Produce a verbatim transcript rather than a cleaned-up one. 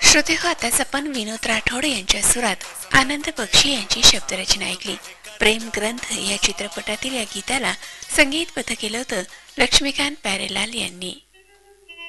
श्रोते हो, आताच आपण विनोद राठोड यांच्या सुरात आनंद बक्षी यांची शब्दरचना ऐकली. प्रेम ग्रंथ या चित्रपटातील या गीताला संगीतबद्ध केलं होतं लक्ष्मीकांत प्यारेलाल यांनी.